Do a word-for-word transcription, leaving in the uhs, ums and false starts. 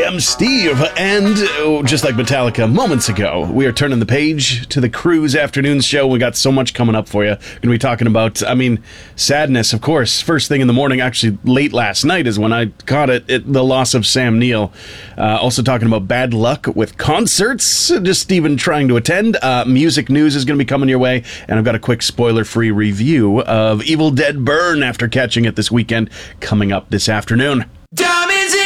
am Steve, and oh, just like Metallica moments ago, we are turning the page to the Cruise Afternoons show. We got so much coming up for you. Going to be talking about, I mean, sadness, of course. First thing in the morning, actually late last night is when I caught it, it the loss of Sam Neill. Uh, also talking about bad luck with concerts, just even trying to attend. Uh, music news is going to be coming your way, and I've got a quick spoiler-free review of Evil Dead Burn after catching it this weekend coming up this afternoon.